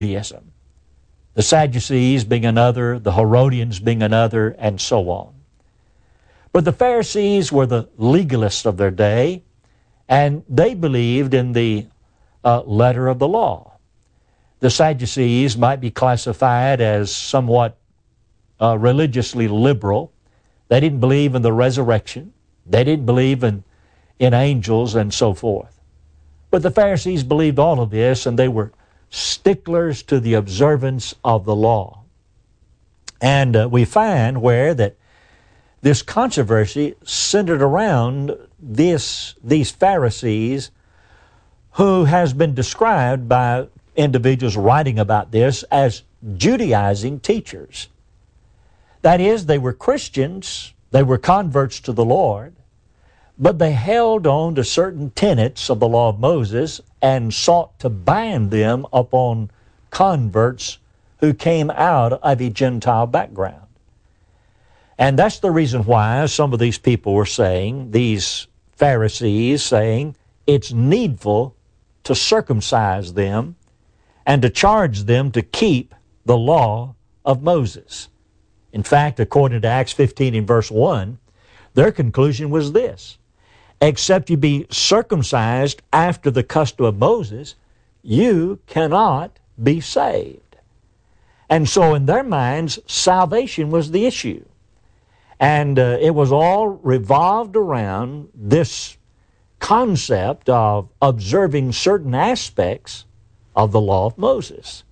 Judaism. The Sadducees being another, the Herodians being another, and so on. But the Pharisees were the legalists of their day, and they believed in the letter of the law. The Sadducees might be classified as somewhat religiously liberal. They didn't believe in the resurrection. They didn't believe in angels and so forth. But the Pharisees believed all of this, and they were sticklers to the observance of the law. And we find where that this controversy centered around these Pharisees, who has been described by individuals writing about this as Judaizing teachers. That is, they were Christians, they were converts to the Lord, but they held on to certain tenets of the law of Moses and sought to bind them upon converts who came out of a Gentile background. And that's the reason why some of these people were saying, these Pharisees saying, it's needful to circumcise them and to charge them to keep the law of Moses. In fact, according to Acts 15 and verse 1, their conclusion was this: except you be circumcised after the custom of Moses, you cannot be saved. And so in their minds, salvation was the issue. And it was all revolved around this concept of observing certain aspects of the law of Moses,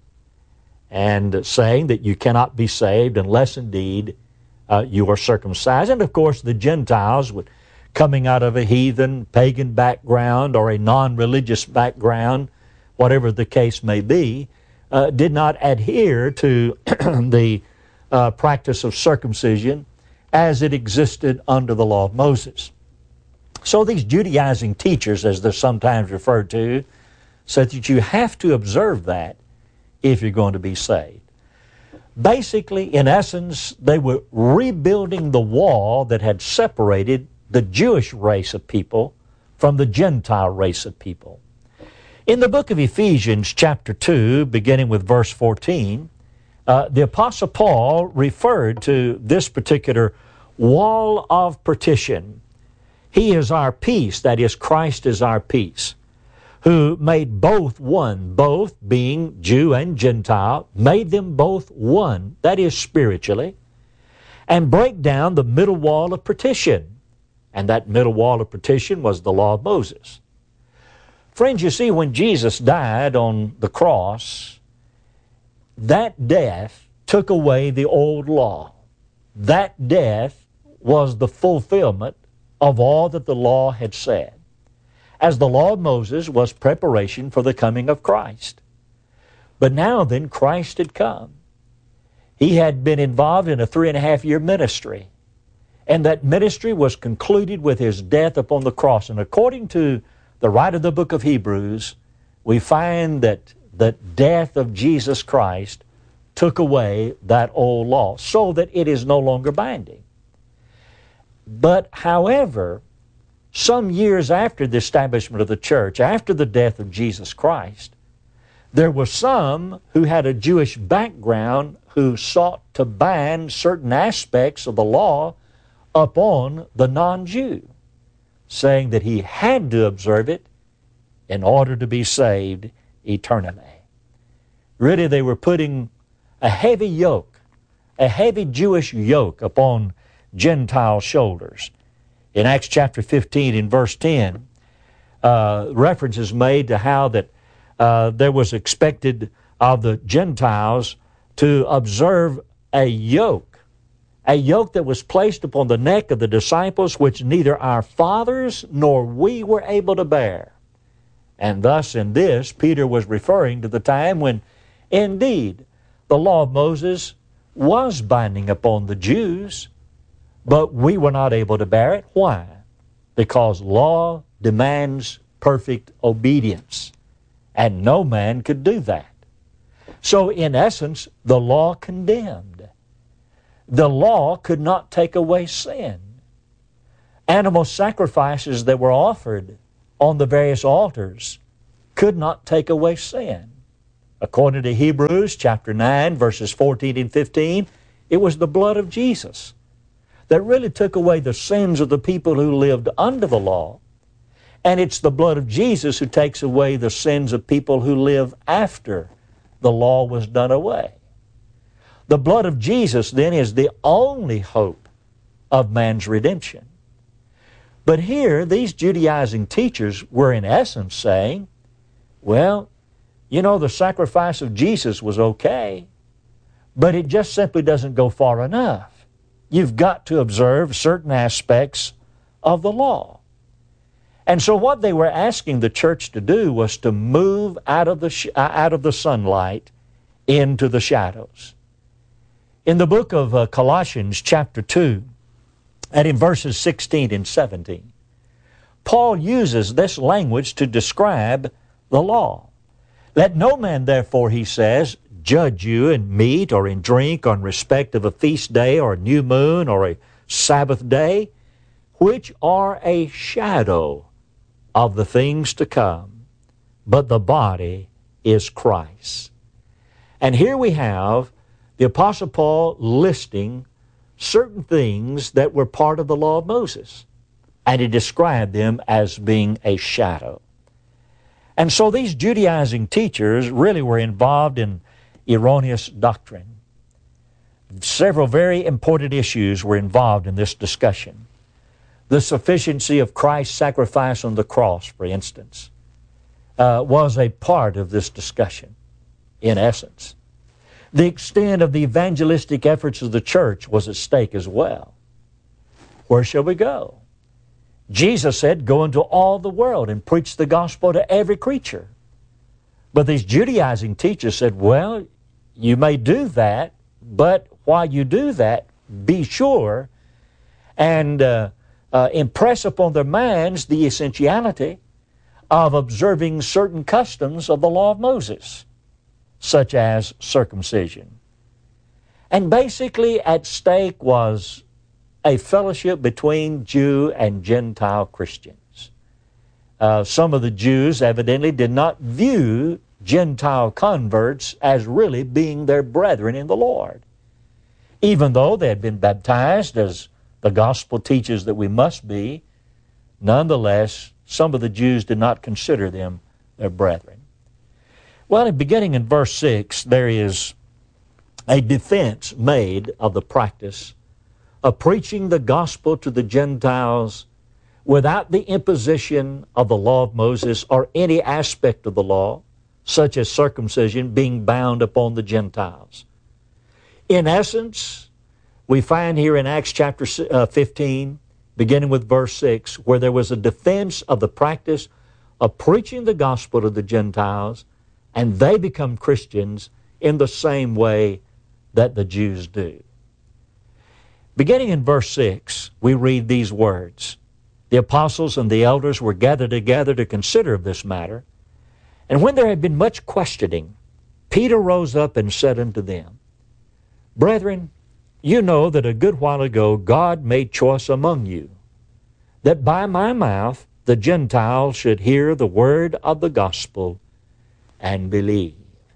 and saying that you cannot be saved unless indeed you are circumcised. And of course the Gentiles, coming out of a heathen, pagan background or a non-religious background, whatever the case may be, did not adhere to the practice of circumcision as it existed under the law of Moses. So these Judaizing teachers, as they're sometimes referred to, said that you have to observe that if you're going to be saved. Basically, in essence, they were rebuilding the wall that had separated the Jewish race of people from the Gentile race of people. In the book of Ephesians chapter 2, beginning with verse 14, the Apostle Paul referred to this particular wall of partition. He is our peace, that is, Christ is our peace, who made both one, both being Jew and Gentile, made them both one, that is, spiritually, and break down the middle wall of partition. And that middle wall of partition was the law of Moses. Friends, you see, when Jesus died on the cross, that death took away the old law. That death was the fulfillment of all that the law had said, as the law of Moses was preparation for the coming of Christ. But now then, Christ had come. He had been involved in a 3.5-year ministry, and that ministry was concluded with his death upon the cross. And according to the writer of the book of Hebrews, we find that the death of Jesus Christ took away that old law so that it is no longer binding. But however, some years after the establishment of the church, after the death of Jesus Christ, there were some who had a Jewish background who sought to bind certain aspects of the law upon the non-Jew, saying that he had to observe it in order to be saved eternally. Really, they were putting a heavy yoke, a heavy Jewish yoke upon Gentile shoulders. In Acts chapter 15, in verse 10, reference is made to how that there was expected of the Gentiles to observe a yoke that was placed upon the neck of the disciples, which neither our fathers nor we were able to bear. And thus in this, Peter was referring to the time when indeed the law of Moses was binding upon the Jews, but we were not able to bear it. Why? Because law demands perfect obedience, and no man could do that. So in essence, the law condemned. The law could not take away sin. Animal sacrifices that were offered on the various altars could not take away sin. According to Hebrews chapter 9, verses 14 and 15, it was the blood of Jesus that really took away the sins of the people who lived under the law. And it's the blood of Jesus who takes away the sins of people who live after the law was done away. The blood of Jesus then is the only hope of man's redemption. But here, these Judaizing teachers were in essence saying, well, you know, the sacrifice of Jesus was okay, but it just simply doesn't go far enough. You've got to observe certain aspects of the law. And so what they were asking the church to do was to move out of the sunlight into the shadows. In the book of Colossians chapter 2, and in verses 16 and 17, Paul uses this language to describe the law. Let no man therefore, he says, judge you in meat or in drink or in respect of a feast day or a new moon or a Sabbath day, which are a shadow of the things to come, but the body is Christ. And here we have the Apostle Paul listing certain things that were part of the law of Moses, and he described them as being a shadow. And so these Judaizing teachers really were involved in erroneous doctrine. Several very important issues were involved in this discussion. The sufficiency of Christ's sacrifice on the cross, for instance, was a part of this discussion, in essence. The extent of the evangelistic efforts of the church was at stake as well. Where shall we go? Jesus said, go into all the world and preach the gospel to every creature. But these Judaizing teachers said, well, you may do that, but while you do that, be sure and impress upon their minds the essentiality of observing certain customs of the law of Moses, such as circumcision. And basically at stake was a fellowship between Jew and Gentile Christians. Some of the Jews evidently did not view Gentile converts as really being their brethren in the Lord. Even though they had been baptized, as the gospel teaches that we must be, nonetheless, some of the Jews did not consider them their brethren. Well, beginning in verse 6, there is a defense made of the practice of preaching the gospel to the Gentiles without the imposition of the law of Moses or any aspect of the law, such as circumcision, being bound upon the Gentiles. In essence, we find here in Acts chapter 15, beginning with verse 6, where there was a defense of the practice of preaching the gospel to the Gentiles, and they become Christians in the same way that the Jews do. Beginning in verse 6, we read these words. The apostles and the elders were gathered together to consider of this matter. And when there had been much questioning, Peter rose up and said unto them, Brethren, you know that a good while ago God made choice among you, that by my mouth the Gentiles should hear the word of the gospel and believe.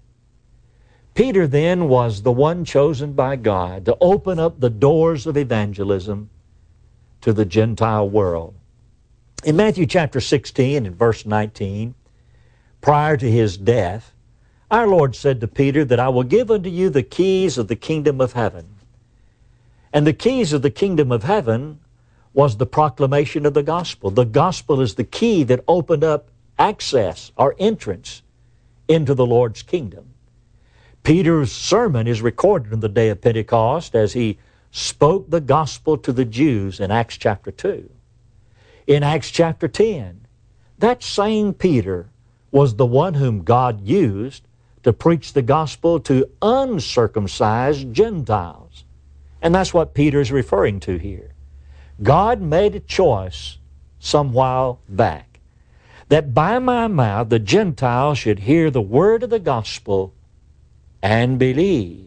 Peter then was the one chosen by God to open up the doors of evangelism to the Gentile world. In Matthew chapter 16 and verse 19, prior to his death, our Lord said to Peter that I will give unto you the keys of the kingdom of heaven. And the keys of the kingdom of heaven was the proclamation of the gospel. The gospel is the key that opened up access or entrance into the Lord's kingdom. Peter's sermon is recorded on the day of Pentecost as he spoke the gospel to the Jews in Acts chapter 2. In Acts chapter 10, that same Peter was the one whom God used to preach the gospel to uncircumcised Gentiles. And that's what Peter's referring to here. God made a choice some while back that by my mouth the Gentiles should hear the word of the gospel and believe.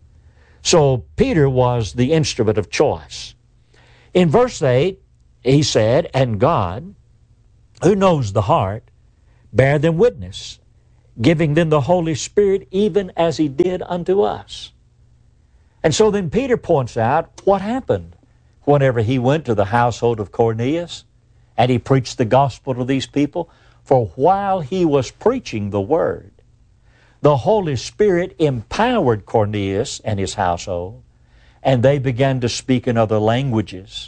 So Peter was the instrument of choice. In verse 8, he said, And God, who knows the heart, bear them witness, giving them the Holy Spirit even as He did unto us. And so then Peter points out what happened whenever he went to the household of Cornelius and he preached the gospel to these people. For while he was preaching the Word, the Holy Spirit empowered Cornelius and his household, and they began to speak in other languages.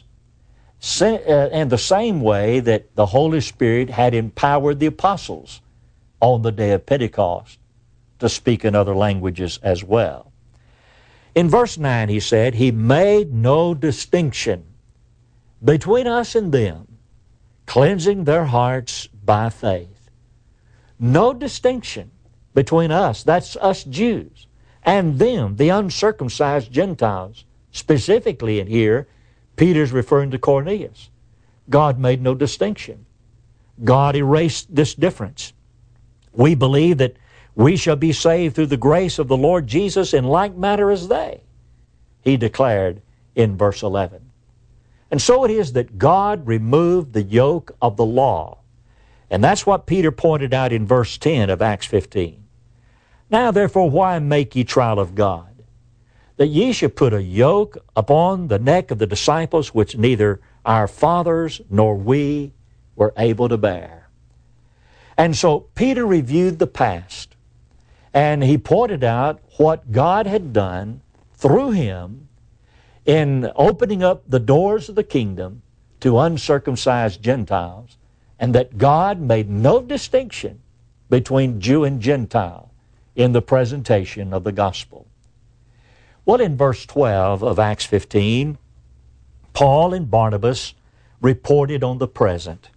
In the same way that the Holy Spirit had empowered the apostles on the day of Pentecost to speak in other languages as well. In verse 9 he said, He made no distinction between us and them, cleansing their hearts by faith. No distinction between us, that's us Jews, and them, the uncircumcised Gentiles. Specifically in here, Peter's referring to Cornelius. God made no distinction. God erased this difference. We believe that we shall be saved through the grace of the Lord Jesus in like manner as they, he declared in verse 11. And so it is that God removed the yoke of the law. And that's what Peter pointed out in verse 10 of Acts 15. Now therefore, why make ye trial of God? That ye should put a yoke upon the neck of the disciples, which neither our fathers nor we were able to bear. And so Peter reviewed the past, and he pointed out what God had done through him in opening up the doors of the kingdom to uncircumcised Gentiles, and that God made no distinction between Jew and Gentile in the presentation of the gospel. Well, in verse 12 of Acts 15, Paul and Barnabas reported on the present.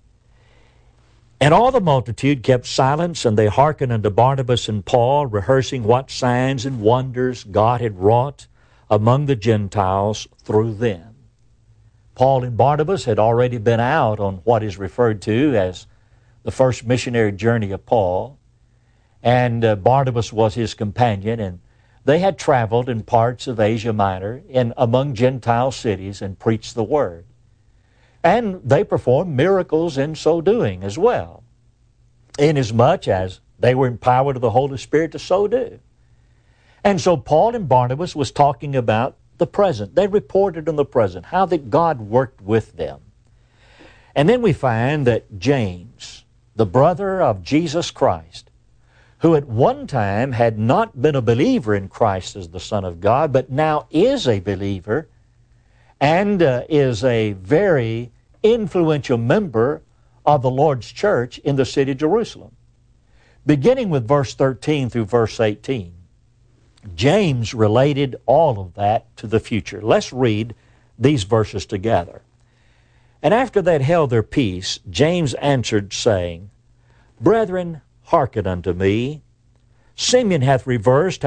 And all the multitude kept silence, and they hearkened unto Barnabas and Paul, rehearsing what signs and wonders God had wrought among the Gentiles through them. Paul and Barnabas had already been out on what is referred to as the first missionary journey of Paul, and Barnabas was his companion, and they had traveled in parts of Asia Minor and among Gentile cities and preached the Word. And they performed miracles in so doing as well, inasmuch as they were empowered of the Holy Spirit to so do. And so Paul and Barnabas was talking about the present. They reported on the present, how that God worked with them. And then we find that James, the brother of Jesus Christ, who at one time had not been a believer in Christ as the Son of God, but now is a believer and is a very influential member of the Lord's church in the city of Jerusalem. Beginning with verse 13 through verse 18, James related all of that to the future. Let's read these verses together. And after they had held their peace, James answered, saying, Brethren, hearken unto me. Simeon hath rehearsed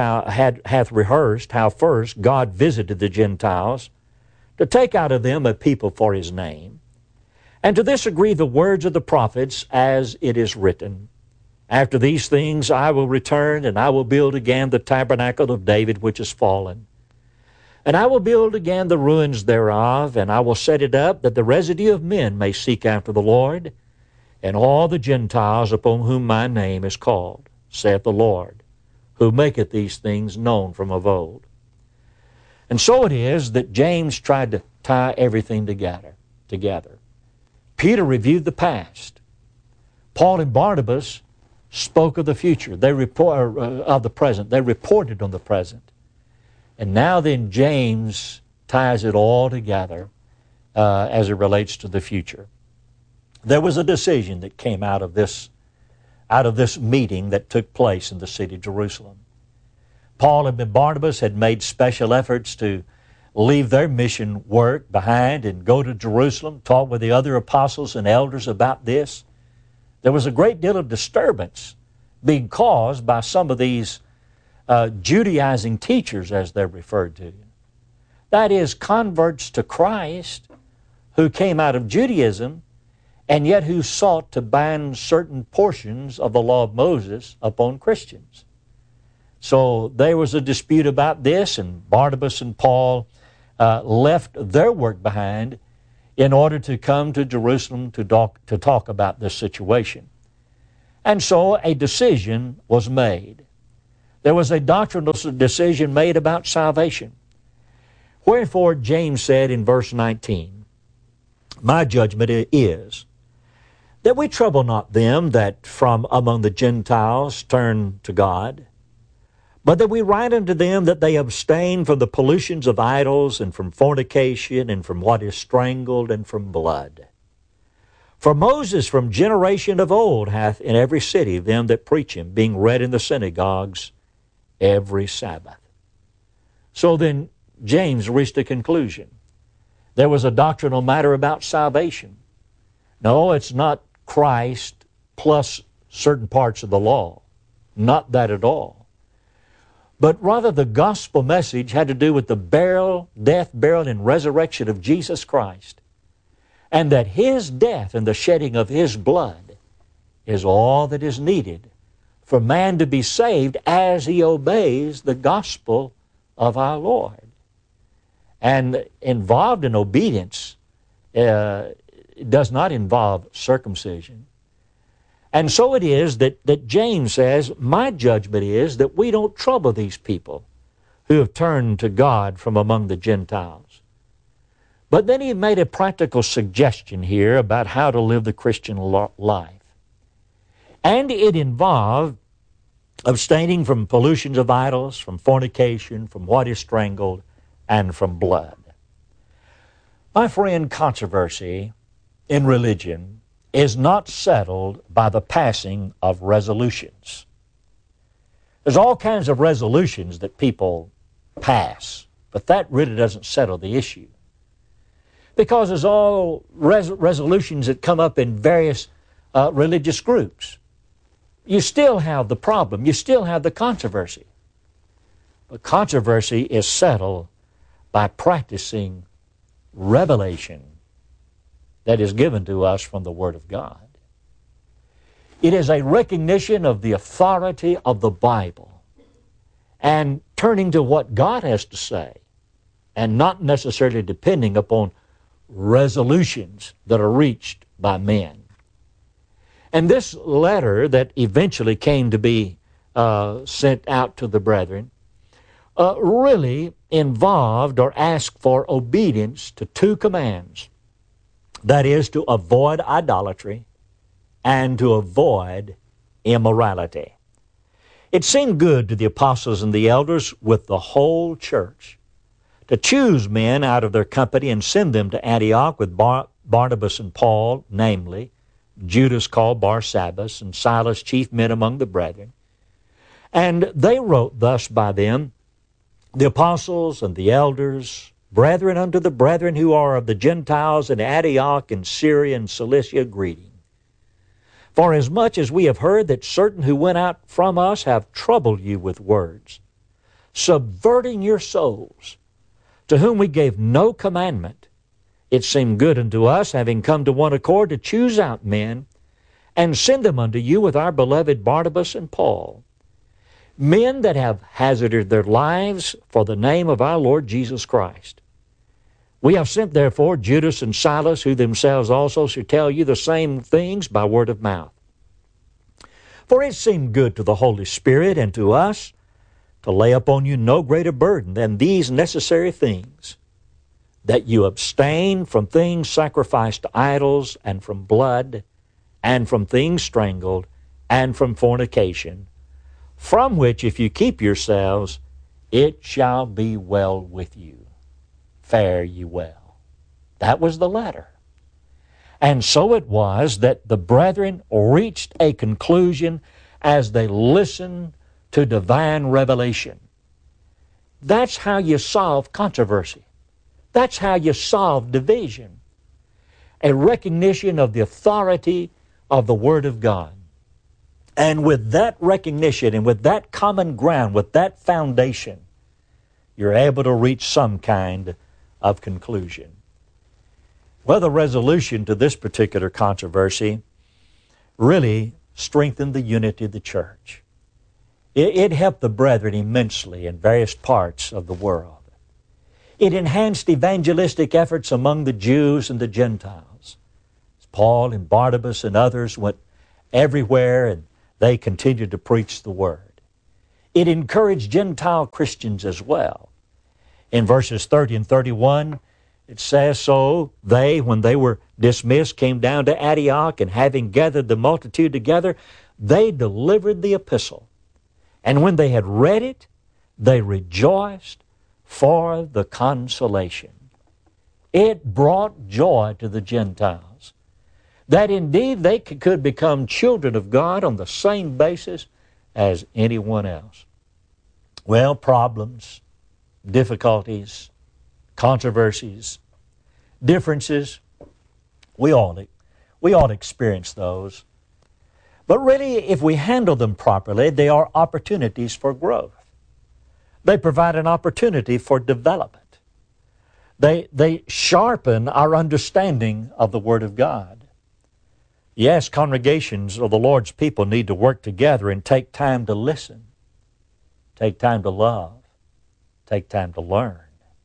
how first God visited the Gentiles, to take out of them a people for his name. And to this agree the words of the prophets, as it is written, After these things I will return, and I will build again the tabernacle of David which is fallen. And I will build again the ruins thereof, and I will set it up, that the residue of men may seek after the Lord, and all the Gentiles upon whom my name is called, saith the Lord, who maketh these things known from of old. And so it is that James tried to tie everything together. Peter reviewed the past. Paul and Barnabas spoke of the future. They of the present. They reported on the present. And now then James ties it all together as it relates to the future. There was a decision that came out of this meeting that took place in the city of Jerusalem. Paul and Barnabas had made special efforts to leave their mission work behind and go to Jerusalem, talk with the other apostles and elders about this. There was a great deal of disturbance being caused by some of these Judaizing teachers, as they're referred to. That is, converts to Christ who came out of Judaism and yet who sought to bind certain portions of the law of Moses upon Christians. So there was a dispute about this, and Barnabas and Paul left their work behind in order to come to Jerusalem to talk about this situation. And so a decision was made. There was a doctrinal decision made about salvation. Wherefore James said in verse 19, my judgment is that we trouble not them that from among the Gentiles turn to God, but that we write unto them that they abstain from the pollutions of idols, and from fornication, and from what is strangled, and from blood. For Moses from generation of old hath in every city them that preach him, being read in the synagogues every Sabbath. So then James reached a conclusion. There was a doctrinal matter about salvation. No, it's not Christ plus certain parts of the law. Not that at all. But rather the gospel message had to do with the burial, death, burial, and resurrection of Jesus Christ. And that His death and the shedding of His blood is all that is needed for man to be saved as he obeys the gospel of our Lord. And involved in obedience does not involve circumcision. And so it is that James says, my judgment is that we don't trouble these people who have turned to God from among the Gentiles. But then he made a practical suggestion here about how to live the Christian life. And it involved abstaining from pollutions of idols, from fornication, from what is strangled, and from blood. My friend, controversy in religion is not settled by the passing of resolutions. There's all kinds of resolutions that people pass, but that really doesn't settle the issue. Because there's all resolutions that come up in various religious groups. You still have the problem. You still have the controversy. But controversy is settled by practicing revelation that is given to us from the Word of God. It is a recognition of the authority of the Bible and turning to what God has to say and not necessarily depending upon resolutions that are reached by men. And this letter that eventually came to be sent out to the brethren really involved or asked for obedience to two commands. That is, to avoid idolatry and to avoid immorality. It seemed good to the apostles and the elders with the whole church to choose men out of their company and send them to Antioch with Barnabas and Paul, namely, Judas called Barsabbas, and Silas, chief men among the brethren. And they wrote thus by them, the apostles and the elders, brethren unto the brethren who are of the Gentiles in Antioch and Syria and Cilicia, greeting. For as much as we have heard that certain who went out from us have troubled you with words, subverting your souls, to whom we gave no commandment, it seemed good unto us, having come to one accord, to choose out men and send them unto you with our beloved Barnabas and Paul, men that have hazarded their lives for the name of our Lord Jesus Christ. We have sent therefore Judas and Silas, who themselves also shall tell you the same things by word of mouth. For it seemed good to the Holy Spirit and to us to lay upon you no greater burden than these necessary things, that you abstain from things sacrificed to idols, and from blood, and from things strangled, and from fornication, from which if you keep yourselves, it shall be well with you. Fare ye well. That was the letter. And so it was that the brethren reached a conclusion as they listened to divine revelation. That's how you solve controversy. That's how you solve division. A recognition of the authority of the Word of God. And with that recognition and with that common ground, with that foundation, you're able to reach some kind of conclusion. Well, the resolution to this particular controversy really strengthened the unity of the church. It helped the brethren immensely in various parts of the world. It enhanced evangelistic efforts among the Jews and the Gentiles. Paul and Barnabas and others went everywhere and they continued to preach the Word. It encouraged Gentile Christians as well. In verses 30 and 31, it says, "So they, when they were dismissed, came down to Antioch, and having gathered the multitude together, they delivered the epistle. And when they had read it, they rejoiced for the consolation." It brought joy to the Gentiles, that indeed they could become children of God on the same basis as anyone else. Well, problems, difficulties, controversies, differences, we all experience those. But really, if we handle them properly, they are opportunities for growth. They provide an opportunity for development. They sharpen our understanding of the Word of God. Yes, congregations of the Lord's people need to work together and take time to listen, take time to love, take time to learn.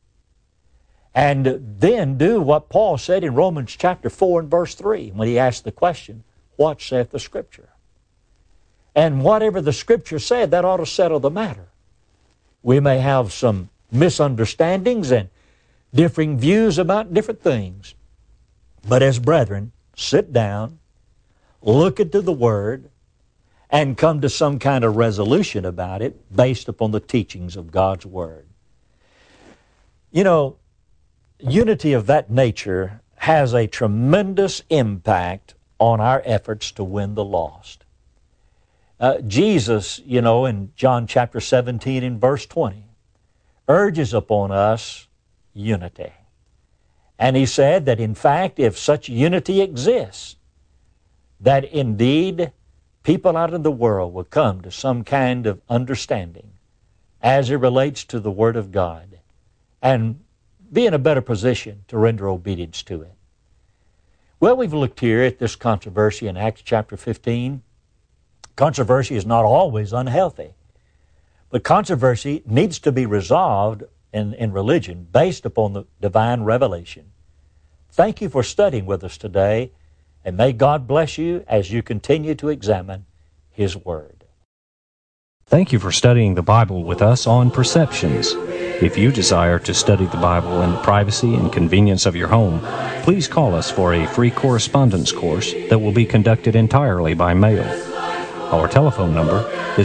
And then do what Paul said in Romans chapter 4 and verse 3 when he asked the question, "What saith the Scripture?" And whatever the Scripture said, that ought to settle the matter. We may have some misunderstandings and differing views about different things. But as brethren, sit down, look into the Word, and come to some kind of resolution about it based upon the teachings of God's Word. You know, unity of that nature has a tremendous impact on our efforts to win the lost. Jesus, in John chapter 17 and verse 20, urges upon us unity. And he said that in fact, if such unity exists, that indeed people out in the world will come to some kind of understanding as it relates to the Word of God and be in a better position to render obedience to it. Well, we've looked here at this controversy in Acts chapter 15. Controversy is not always unhealthy, but controversy needs to be resolved in religion based upon the divine revelation. Thank you for studying with us today, and may God bless you as you continue to examine His Word. Thank you for studying the Bible with us on Perceptions. If you desire to study the Bible in the privacy and convenience of your home, please call us for a free correspondence course that will be conducted entirely by mail. Our telephone number is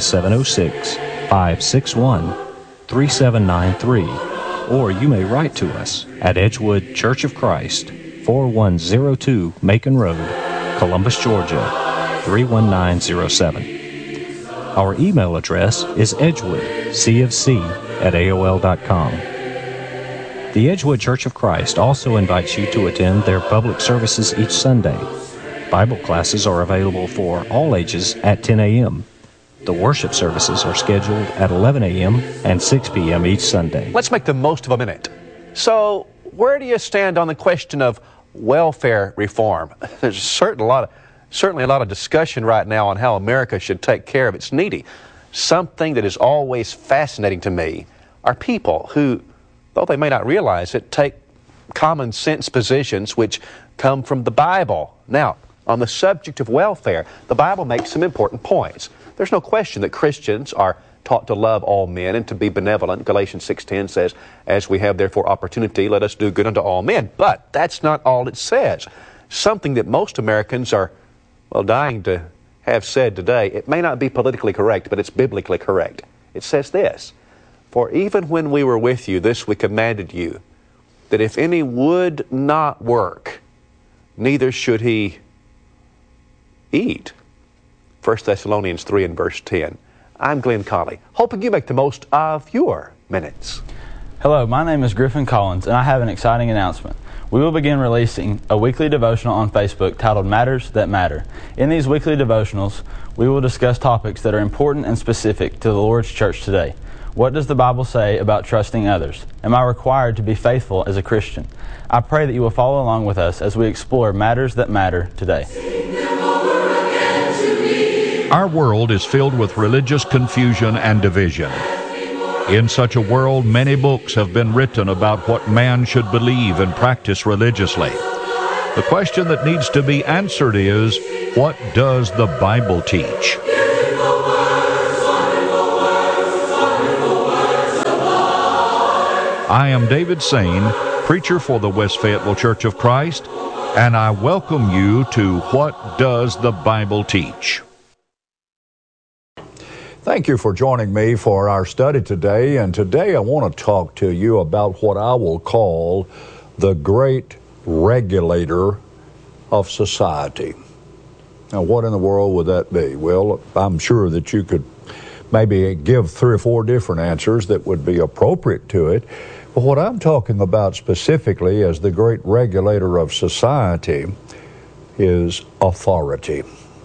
706-561-3793, or you may write to us at Edgewood Church of Christ, 4102 Macon Road, Columbus, Georgia, 31907. Our email address is edgewoodcofc@aol.com. The Edgewood Church of Christ also invites you to attend their public services each Sunday. Bible classes are available for all ages at 10 a.m. The worship services are scheduled at 11 a.m. and 6 p.m. each Sunday. Let's make the most of a minute. So, where do you stand on the question of welfare reform? There's certainly a lot of discussion right now on how America should take care of its needy. Something that is always fascinating to me are people who, though they may not realize it, take common sense positions which come from the Bible. Now, on the subject of welfare, the Bible makes some important points. There's no question that Christians are taught to love all men and to be benevolent. Galatians 6:10 says, "As we have therefore opportunity, let us do good unto all men." But that's not all it says. Something that most Americans are, dying to have said today. It may not be politically correct, but it's biblically correct. It says this, "For even when we were with you, this we commanded you, that if any would not work, neither should he eat." 1 Thessalonians 3 and verse 10. I'm Glenn Colley, hoping you make the most of your minutes. Hello, my name is Griffin Collins, and I have an exciting announcement. We will begin releasing a weekly devotional on Facebook titled Matters That Matter. In these weekly devotionals, we will discuss topics that are important and specific to the Lord's church today. What does the Bible say about trusting others? Am I required to be faithful as a Christian? I pray that you will follow along with us as we explore matters that matter today. Our world is filled with religious confusion and division. In such a world, many books have been written about what man should believe and practice religiously. The question that needs to be answered is, what does the Bible teach? I am David Sane, preacher for the West Fayetteville Church of Christ, and I welcome you to What Does the Bible Teach? Thank you for joining me for our study today, and today I want to talk to you about what I will call the great regulator of society. Now, what in the world would that be? Well, I'm sure that you could maybe give 3 or 4 different answers that would be appropriate to it, but what I'm talking about specifically as the great regulator of society is authority.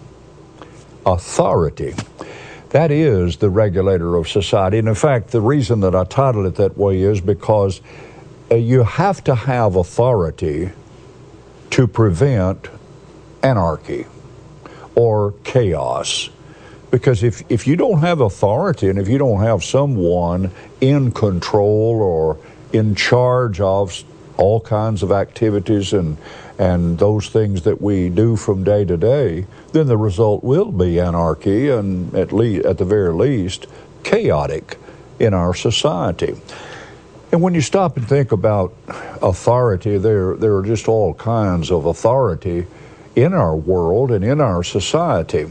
Authority. That is the regulator of society. And in fact, the reason that I titled it that way is because you have to have authority to prevent anarchy or chaos. Because if you don't have authority and if you don't have someone in control or in charge of all kinds of activities and those things that we do from day to day, then the result will be anarchy and at the very least chaotic in our society. And when you stop and think about authority, there are just all kinds of authority in our world and in our society.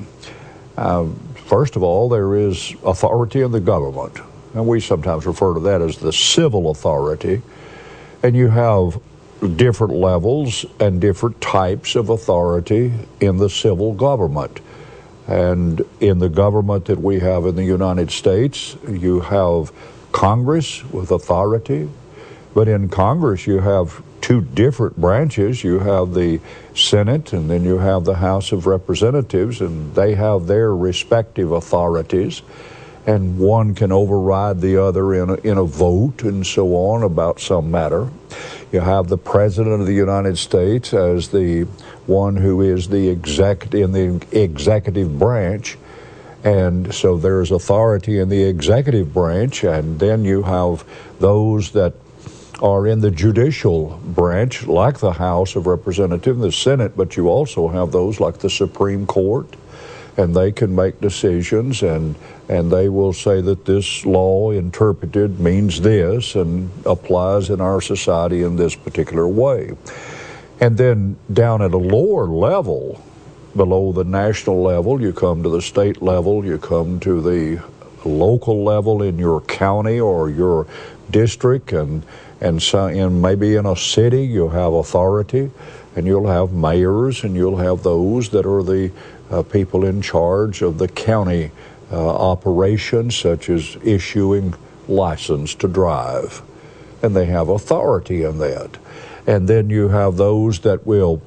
First of all, there is authority in the government, and we sometimes refer to that as the civil authority. And you have different levels and different types of authority in the civil government. And in the government that we have in the United States, you have Congress with authority. But in Congress, you have 2 different branches. You have the Senate, and then you have the House of Representatives, and they have their respective authorities. And one can override the other in a vote and so on about some matter. You have the President of the United States as the one who is in the executive branch. And so there's authority in the executive branch, and then you have those that are in the judicial branch, like the House of Representatives and the Senate, but you also have those like the Supreme Court, and they can make decisions, and they will say that this law interpreted means this and applies in our society in this particular way. And then down at a lower level, below the national level, you come to the state level, you come to the local level in your county or your district, and so maybe in a city you'll have authority, and you'll have mayors, and you'll have those that are the people in charge of the county operations, such as issuing license to drive, and they have authority in that. And then you have those that will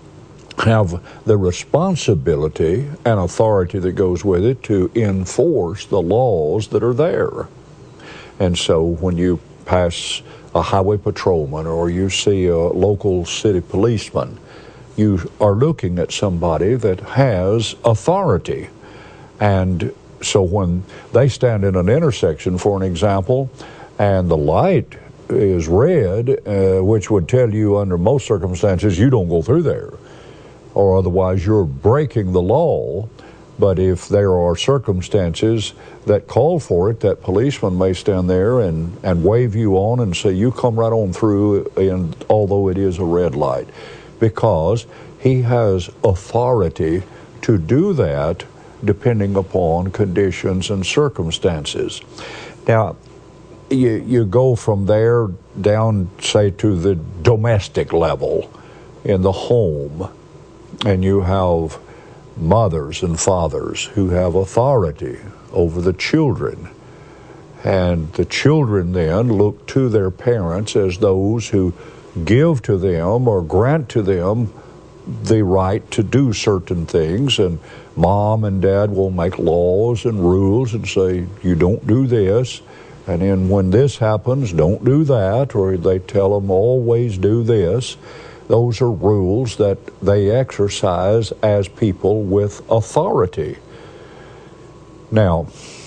have the responsibility and authority that goes with it to enforce the laws that are there. And so when you pass a highway patrolman or you see a local city policeman, you are looking at somebody that has authority. And so when they stand in an intersection, for an example, and the light is red, which would tell you under most circumstances you don't go through there, or otherwise you're breaking the law. But if there are circumstances that call for it, that policeman may stand there and wave you on and say, you come right on through, and although it is a red light, because he has authority to do that depending upon conditions and circumstances. Now, you go from there down, say, to the domestic level in the home, and you have mothers and fathers who have authority over the children. And the children then look to their parents as those who give to them or grant to them the right to do certain things. And mom and dad will make laws and rules and say, you don't do this. And then when this happens, don't do that. Or they tell them, always do this. Those are rules that they exercise as people with authority. Now,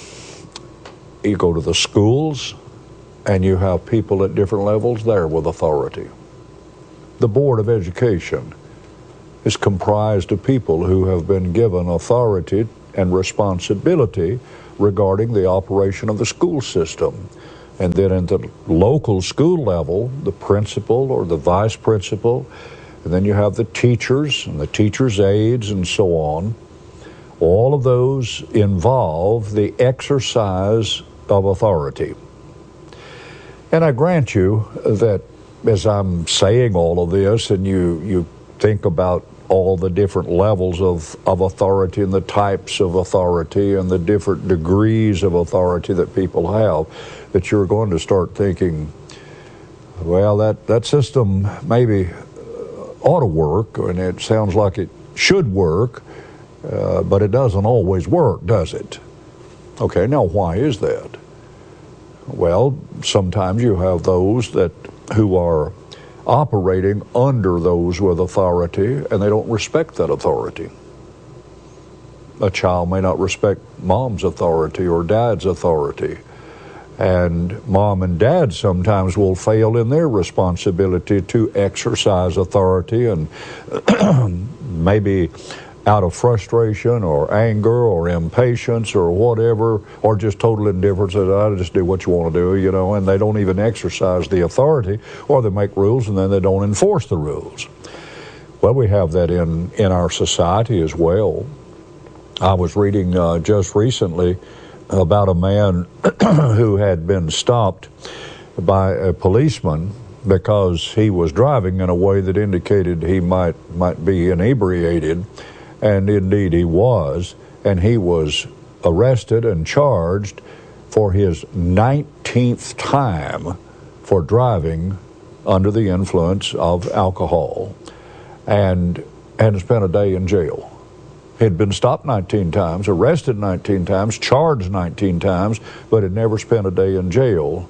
you go to the schools, and you have people at different levels there with authority. The Board of Education is comprised of people who have been given authority and responsibility regarding the operation of the school system. And then at the local school level, the principal or the vice principal, and then you have the teachers and the teachers' aides and so on. All of those involve the exercise of authority. And I grant you that as I'm saying all of this and you think about all the different levels of authority and the types of authority and the different degrees of authority that people have, that you're going to start thinking, well, that system maybe ought to work, and it sounds like it should work, but it doesn't always work, does it? Okay, now why is that? Well, sometimes you have those who are operating under those with authority, and they don't respect that authority. A child may not respect mom's authority or dad's authority, and mom and dad sometimes will fail in their responsibility to exercise authority, and maybe out of frustration or anger or impatience or whatever, or just total indifference that I just do what you want to do, and they don't even exercise the authority, or they make rules and then they don't enforce the rules. Well, we have that in our society as well. I was reading just recently about a man who had been stopped by a policeman because he was driving in a way that indicated he might be inebriated. And indeed he was, and he was arrested and charged for his 19th time for driving under the influence of alcohol, and spent a day in jail. He'd been stopped 19 times, arrested 19 times, charged 19 times, but had never spent a day in jail.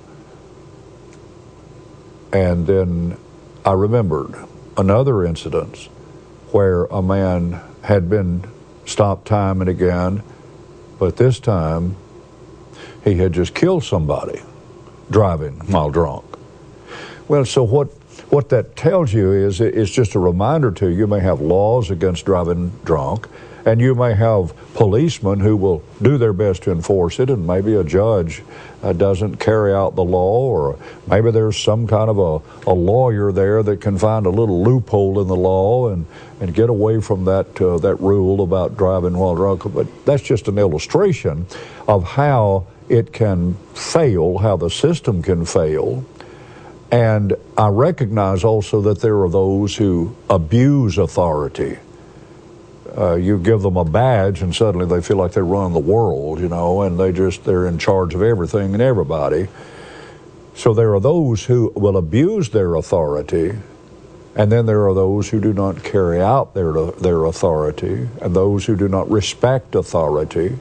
And then I remembered another incident where a man had been stopped time and again, but this time he had just killed somebody driving while drunk. Well, so what that tells you is it's just a reminder to you. You may have laws against driving drunk, and you may have policemen who will do their best to enforce it, and maybe a judge doesn't carry out the law, or maybe there's some kind of a lawyer there that can find a little loophole in the law and get away from that rule about driving while drunk. But that's just an illustration of how it can fail, how the system can fail. And I recognize also that there are those who abuse authority. You give them a badge and suddenly they feel like they run the world, and they're in charge of everything and everybody. So there are those who will abuse their authority, and then there are those who do not carry out their authority, and those who do not respect authority.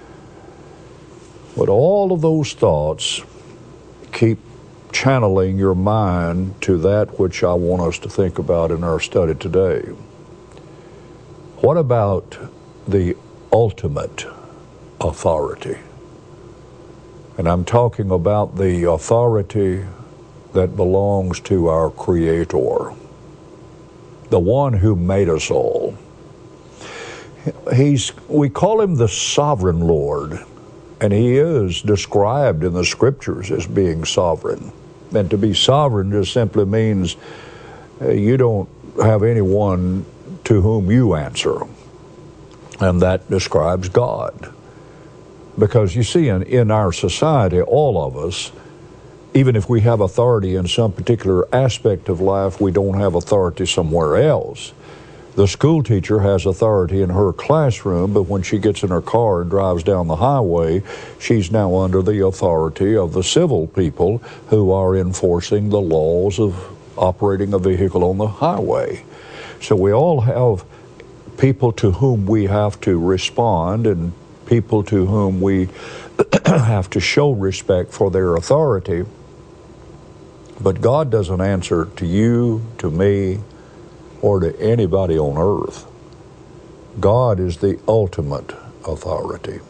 But all of those thoughts keep channeling your mind to that which I want us to think about in our study today. What about the ultimate authority? And I'm talking about the authority that belongs to our Creator, the one who made us all. We call him the Sovereign Lord, and he is described in the Scriptures as being sovereign. And to be sovereign just simply means you don't have anyone to whom you answer, and that describes God. Because you see, in our society, all of us, even if we have authority in some particular aspect of life, we don't have authority somewhere else. The school teacher has authority in her classroom, but when she gets in her car and drives down the highway, she's now under the authority of the civil people who are enforcing the laws of operating a vehicle on the highway. So we all have people to whom we have to respond, and people to whom we have to show respect for their authority. But God doesn't answer to you, to me, or to anybody on earth. God is the ultimate authority.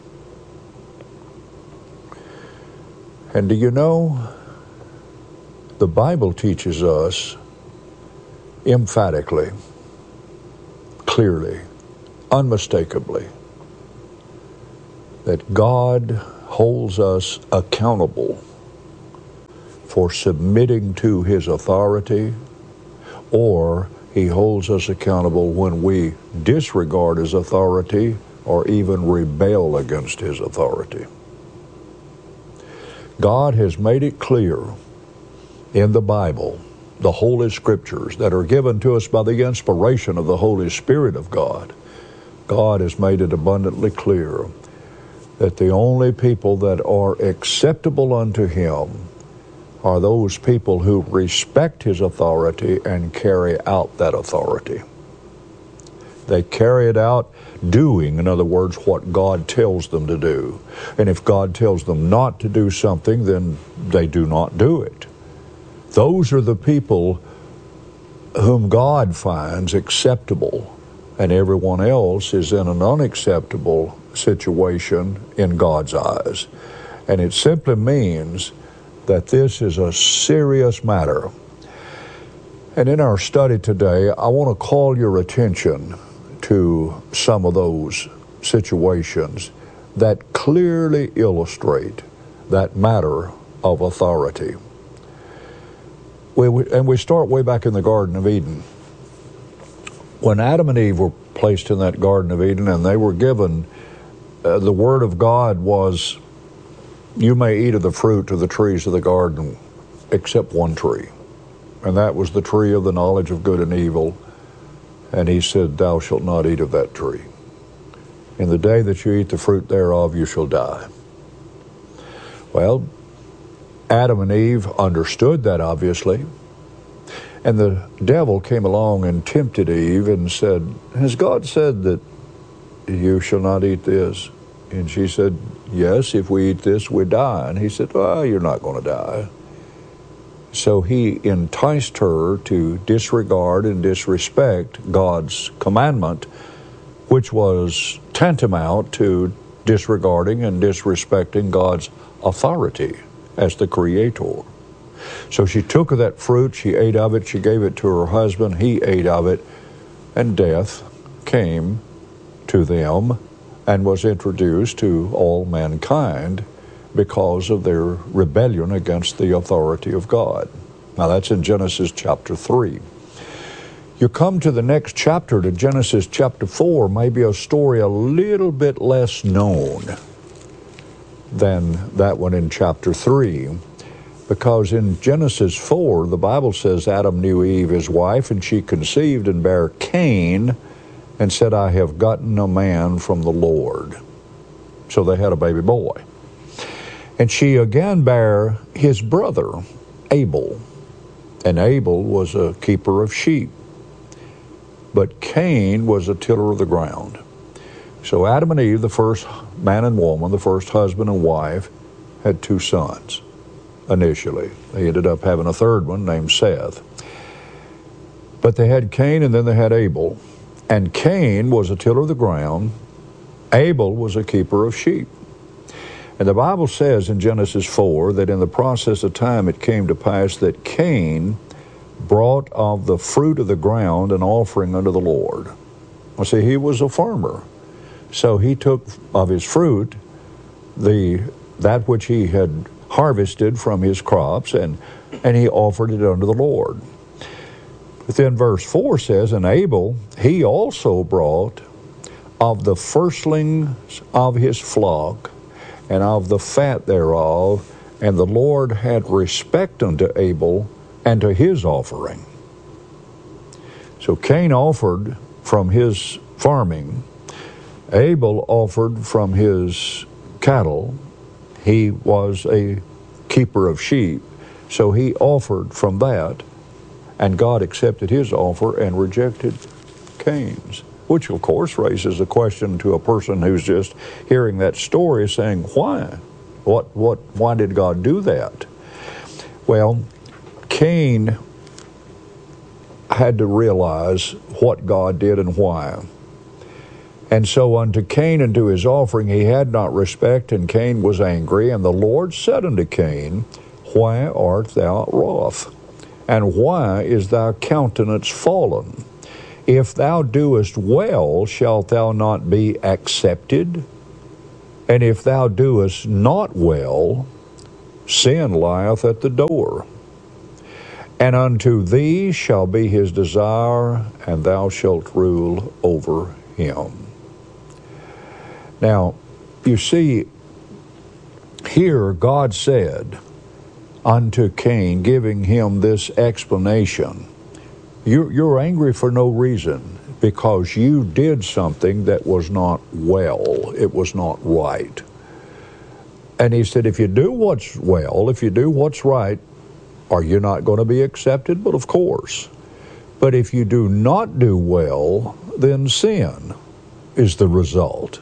And do you know, the Bible teaches us emphatically, clearly, unmistakably, that God holds us accountable for submitting to his authority, or he holds us accountable when we disregard his authority or even rebel against his authority. God has made it clear in the Bible, the Holy Scriptures that are given to us by the inspiration of the Holy Spirit of God. God has made it abundantly clear that the only people that are acceptable unto him are those people who respect his authority and carry out that authority. They carry it out doing, in other words, what God tells them to do. And if God tells them not to do something, then they do not do it. Those are the people whom God finds acceptable, and everyone else is in an unacceptable situation in God's eyes. And it simply means that this is a serious matter. And in our study today, I want to call your attention to some of those situations that clearly illustrate that matter of authority. We start way back in the Garden of Eden. When Adam and Eve were placed in that Garden of Eden and they were given, the Word of God was, you may eat of the fruit of the trees of the garden except one tree. And that was the tree of the knowledge of good and evil. And he said, thou shalt not eat of that tree. In the day that you eat the fruit thereof, you shall die. Well, Adam and Eve understood that, obviously. And the devil came along and tempted Eve and said, has God said that you shall not eat this? And she said, yes, if we eat this, we die. And he said, well, you're not going to die. So he enticed her to disregard and disrespect God's commandment, which was tantamount to disregarding and disrespecting God's authority as the Creator. So she took of that fruit, she ate of it, she gave it to her husband, he ate of it, and death came to them and was introduced to all mankind because of their rebellion against the authority of God. Now that's in Genesis chapter 3. You come to the next chapter, to Genesis chapter 4, maybe a story a little bit less known than that one in chapter 3. Because in Genesis 4, the Bible says Adam knew Eve, his wife, and she conceived and bare Cain, and said, I have gotten a man from the Lord. So they had a baby boy. And she again bare his brother, Abel. And Abel was a keeper of sheep. But Cain was a tiller of the ground. So Adam and Eve, the first man and woman, the first husband and wife, had two sons initially. They ended up having a third one named Seth. But they had Cain and then they had Abel. And Cain was a tiller of the ground. Abel was a keeper of sheep. And the Bible says in Genesis 4 that in the process of time it came to pass that Cain brought of the fruit of the ground an offering unto the Lord. Well, see, he was a farmer. So he took of his fruit that which he had harvested from his crops, and he offered it unto the Lord. But then verse 4 says, and Abel, he also brought of the firstlings of his flock, and of the fat thereof, and the Lord had respect unto Abel and to his offering. So Cain offered from his farming, Abel offered from his cattle. He was a keeper of sheep, so he offered from that, and God accepted his offer and rejected Cain's. Which, of course, raises a question to a person who's just hearing that story, saying, why? Why did God do that? Well, Cain had to realize what God did and why. And so unto Cain and to his offering he had not respect, and Cain was angry. And the Lord said unto Cain, why art thou wroth? And why is thy countenance fallen? If thou doest well, shalt thou not be accepted? And if thou doest not well, sin lieth at the door. And unto thee shall be his desire, and thou shalt rule over him. Now, you see, here God said unto Cain, giving him this explanation, you're angry for no reason, because you did something that was not well. It was not right. And he said, if you do what's well, if you do what's right, are you not going to be accepted? But of course. But if you do not do well, then sin is the result.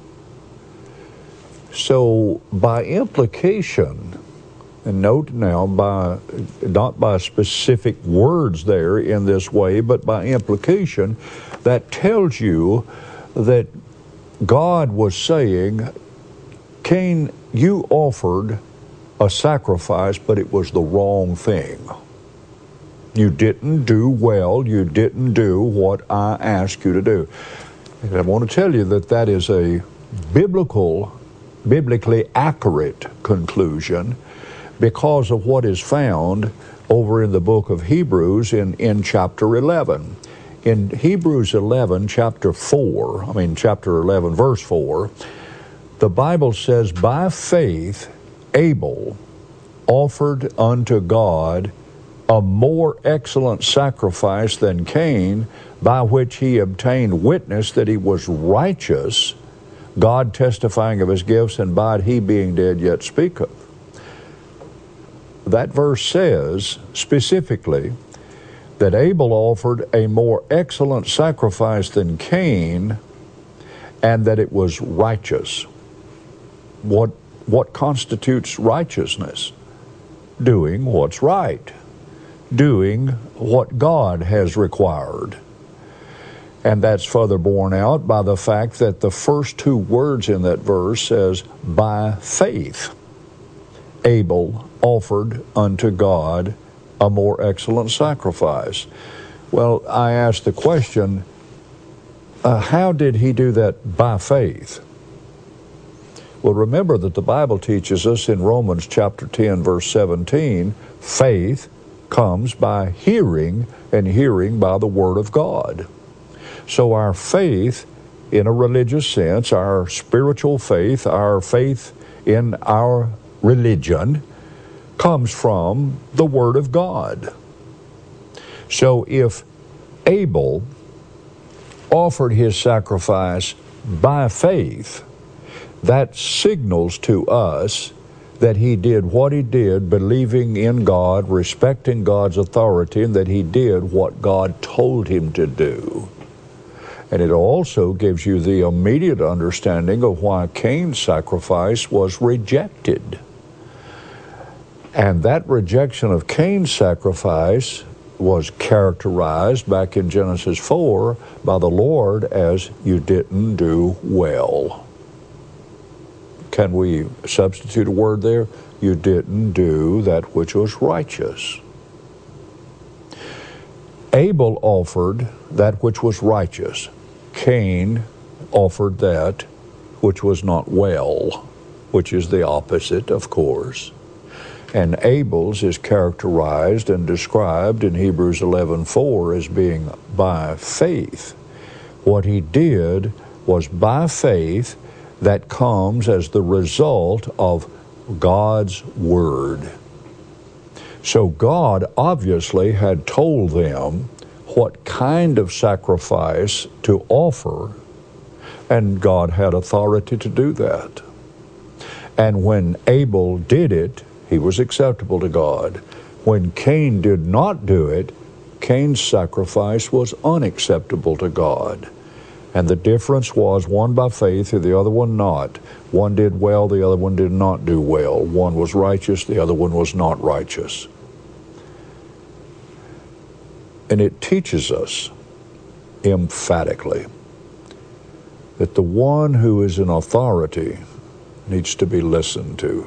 So by implication, and note now, not by specific words there in this way, but by implication, that tells you that God was saying, Cain, you offered a sacrifice, but it was the wrong thing. You didn't do well. You didn't do what I asked you to do. And I want to tell you that that is a biblically accurate conclusion because of what is found over in the book of Hebrews in chapter 11. In Hebrews 11, chapter 11, verse 4, the Bible says, by faith Abel offered unto God a more excellent sacrifice than Cain, by which he obtained witness that he was righteous, God testifying of his gifts, and by he being dead yet speaketh. That verse says specifically that Abel offered a more excellent sacrifice than Cain, and that it was righteous. What constitutes righteousness? Doing what's right. Doing what God has required. And that's further borne out by the fact that the first two words in that verse says, by faith, Abel offered unto God a more excellent sacrifice. Well, I asked the question, how did he do that by faith? Well, remember that the Bible teaches us in Romans chapter 10, verse 17, faith comes by hearing, and hearing by the Word of God. So our faith, in a religious sense, our spiritual faith, our faith in our religion, comes from the Word of God. So if Abel offered his sacrifice by faith, that signals to us that he did what he did, believing in God, respecting God's authority, and that he did what God told him to do. And it also gives you the immediate understanding of why Cain's sacrifice was rejected. And that rejection of Cain's sacrifice was characterized back in Genesis 4 by the Lord as, you didn't do well. Can we substitute a word there? You didn't do that which was righteous. Abel offered that which was righteous. Cain offered that which was not well, which is the opposite, of course. And Abel's is characterized and described in Hebrews 11:4 as being by faith. What he did was by faith that comes as the result of God's Word. So God obviously had told them what kind of sacrifice to offer, and God had authority to do that. And when Abel did it, he was acceptable to God. When Cain did not do it, Cain's sacrifice was unacceptable to God. And the difference was one by faith and the other one not. One did well, the other one did not do well. One was righteous, the other one was not righteous. And it teaches us emphatically that the one who is in authority needs to be listened to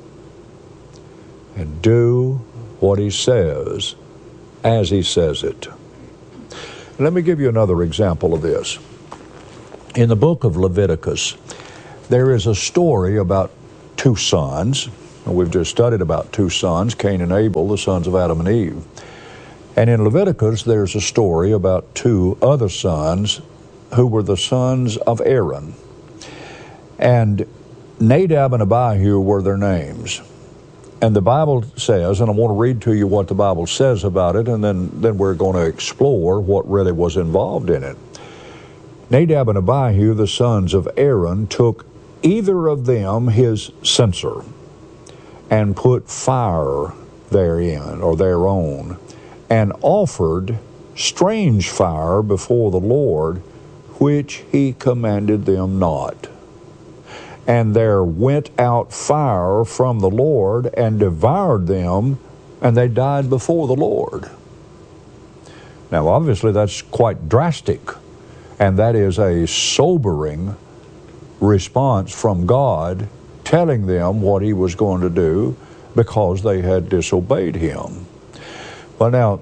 and do what he says as he says it. Let me give you another example of this. In the book of Leviticus, there is a story about two sons, And we've just studied about two sons, Cain and Abel, the sons of Adam and Eve. And in Leviticus, there's a story about two other sons who were the sons of Aaron. And Nadab and Abihu were their names. And the Bible says, and I want to read to you what the Bible says about it, and then we're going to explore what really was involved in it. Nadab and Abihu, the sons of Aaron, took either of them his censer and put fire therein, or thereon, and offered strange fire before the Lord, which he commanded them not. And there went out fire from the Lord and devoured them, and they died before the Lord. Now, obviously, that's quite drastic, and that is a sobering response from God telling them what he was going to do because they had disobeyed him. Well, now,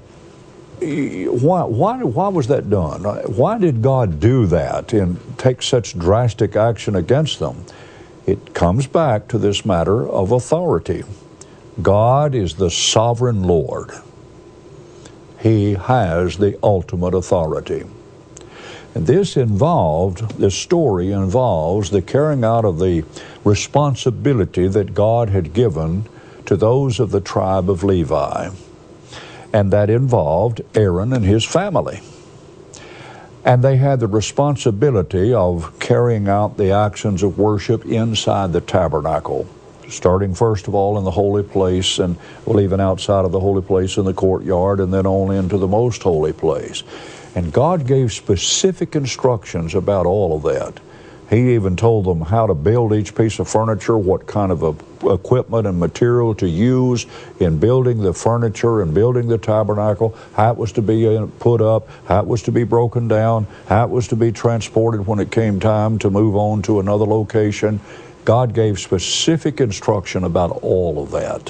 why was that done? Why did God do that and take such drastic action against them? It comes back to this matter of authority. God is the sovereign Lord. He has the ultimate authority. And this story involves the carrying out of the responsibility that God had given to those of the tribe of Levi. And that involved Aaron and his family. And they had the responsibility of carrying out the actions of worship inside the tabernacle, starting first of all in the holy place, and even outside of the holy place in the courtyard, and then on into the most holy place. And God gave specific instructions about all of that. He even told them how to build each piece of furniture, what kind of equipment and material to use in building the furniture and building the tabernacle, how it was to be put up, how it was to be broken down, how it was to be transported when it came time to move on to another location. God gave specific instruction about all of that.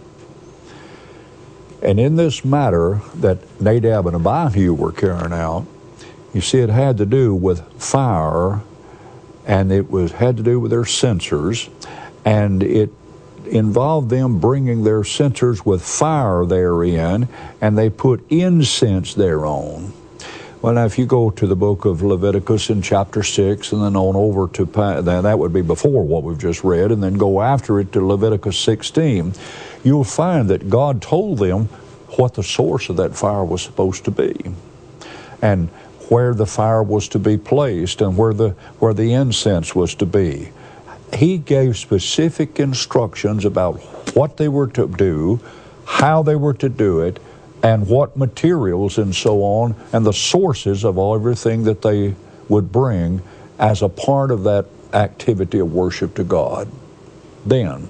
And in this matter that Nadab and Abihu were carrying out, you see, it had to do with fire, and it had to do with their censers, and it involved them bringing their censers with fire therein, and they put incense thereon. Well, now, if you go to the book of Leviticus in chapter 6, and then on over to, that would be before what we've just read, and then go after it to Leviticus 16, you'll find that God told them what the source of that fire was supposed to be, and where the fire was to be placed, and where the incense was to be. He gave specific instructions about what they were to do, how they were to do it, and what materials and so on, and the sources of everything that they would bring as a part of that activity of worship to God. Then,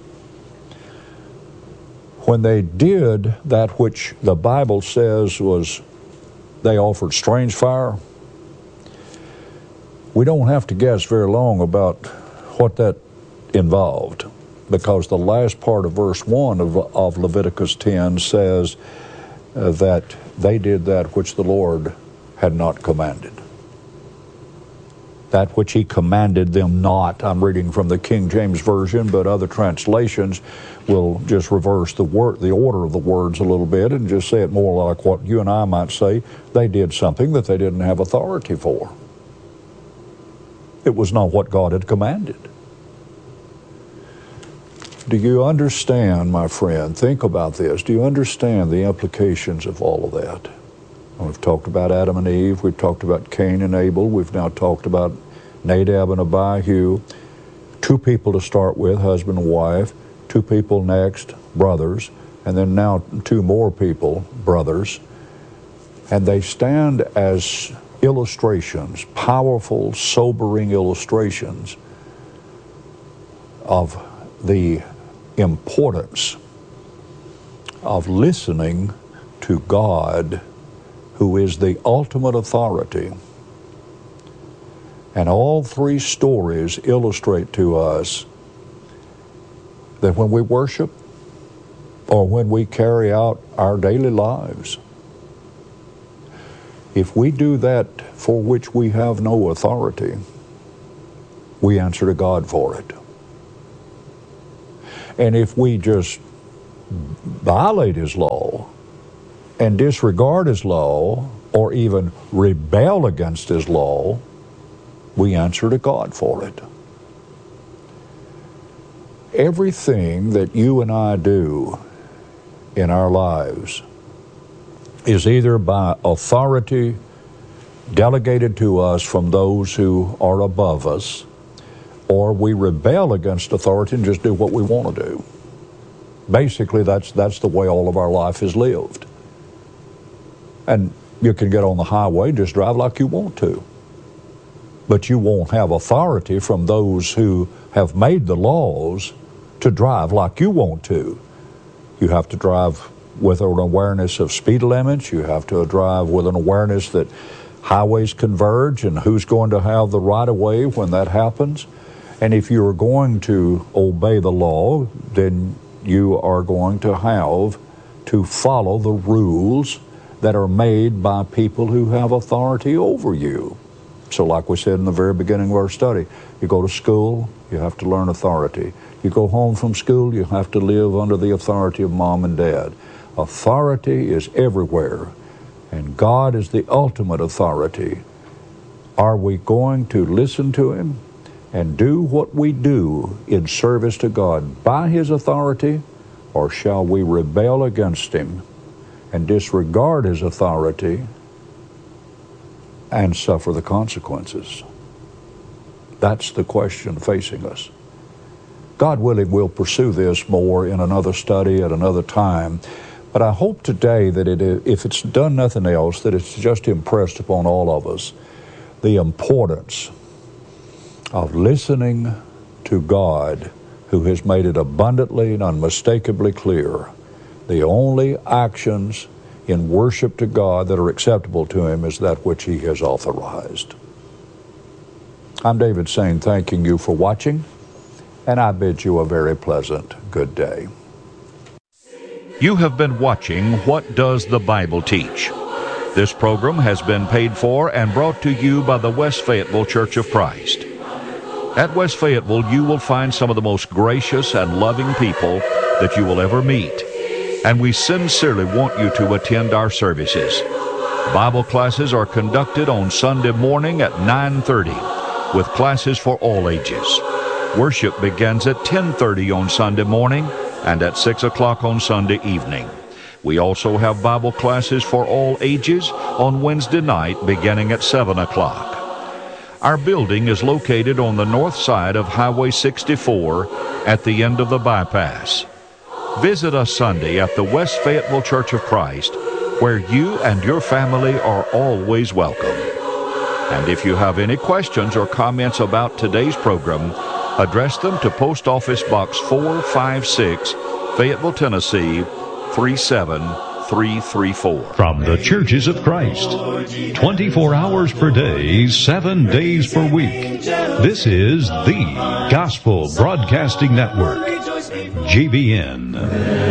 when they did that which the Bible says was they offered strange fire, we don't have to guess very long about what that involved, because the last part of verse 1 of Leviticus 10 says that they did that which the Lord had not commanded. That which he commanded them not. I'm reading from the King James Version, but other translations will just reverse the order of the words a little bit and just say it more like what you and I might say. They did something that they didn't have authority for. It was not what God had commanded. Do you understand, my friend? Think about this. Do you understand the implications of all of that? We've talked about Adam and Eve. We've talked about Cain and Abel. We've now talked about Nadab and Abihu. Two people to start with, husband and wife. Two people next, brothers. And then now two more people, brothers. And they stand as illustrations, powerful, sobering illustrations of the importance of listening to God, who is the ultimate authority. And all three stories illustrate to us that when we worship or when we carry out our daily lives, if we do that for which we have no authority, we answer to God for it. And if we just violate His law and disregard His law or even rebel against His law, we answer to God for it. Everything that you and I do in our lives is either by authority delegated to us from those who are above us, or we rebel against authority and just do what we want to do. Basically, that's the way all of our life is lived. And you can get on the highway, just drive like you want to. But you won't have authority from those who have made the laws to drive like you want to. You have to drive with an awareness of speed limits. You have to drive with an awareness that highways converge and who's going to have the right of way when that happens. And if you're going to obey the law, then you are going to have to follow the rules that are made by people who have authority over you. So like we said in the very beginning of our study, you go to school, you have to learn authority. You go home from school, you have to live under the authority of mom and dad. Authority is everywhere, and God is the ultimate authority. Are we going to listen to Him and do what we do in service to God by His authority, or shall we rebel against Him and disregard His authority and suffer the consequences? That's the question facing us. God willing, we'll pursue this more in another study at another time. But I hope today that if it's done nothing else, that it's just impressed upon all of us the importance of listening to God, who has made it abundantly and unmistakably clear. The only actions in worship to God that are acceptable to Him is that which He has authorized. I'm David Sain, thanking you for watching, and I bid you a very pleasant good day. You have been watching What Does the Bible Teach? This program has been paid for and brought to you by the West Fayetteville Church of Christ. At West Fayetteville, you will find some of the most gracious and loving people that you will ever meet. And we sincerely want you to attend our services. Bible classes are conducted on Sunday morning at 9:30, with classes for all ages. Worship begins at 10:30 on Sunday morning and at 6 o'clock on Sunday evening. We also have Bible classes for all ages on Wednesday night beginning at 7 o'clock. Our building is located on the north side of Highway 64 at the end of the bypass. Visit us Sunday at the West Fayetteville Church of Christ, where you and your family are always welcome. And if you have any questions or comments about today's program, address them to Post Office Box 456, Fayetteville, Tennessee, 37334. From the Churches of Christ, 24 hours per day, 7 days per week. This is the Gospel Broadcasting Network, GBN.